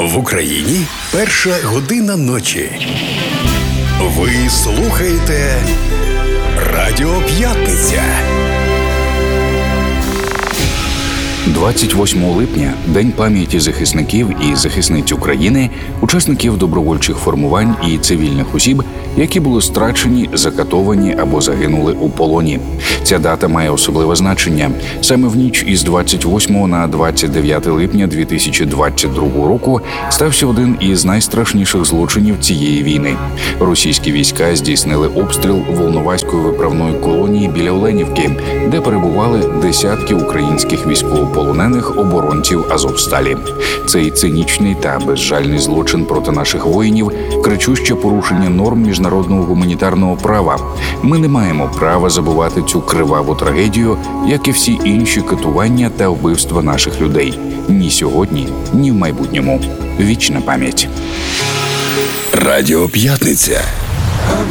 В Україні 1:00 ночі. Ви слухаєте Радіо П'ятниця. 28 липня – День пам'яті захисників і захисниць України, учасників добровольчих формувань і цивільних осіб, які були страчені, закатовані або загинули у полоні. Ця дата має особливе значення. Саме в ніч із 28 на 29 липня 2022 року стався один із найстрашніших злочинів цієї війни. Російські війська здійснили обстріл Волноваської виправної колонії біля Оленівки, де перебували десятки українських військовополонених оборонців Азовсталі. Цей цинічний та безжальний злочин проти наших воїнів – кричуще порушення норм міжнародного гуманітарного права. Ми не маємо права забувати цю криваву трагедію, як і всі інші катування та вбивства наших людей. Ні сьогодні, ні в майбутньому. Вічна пам'ять. Радіо П'ятниця.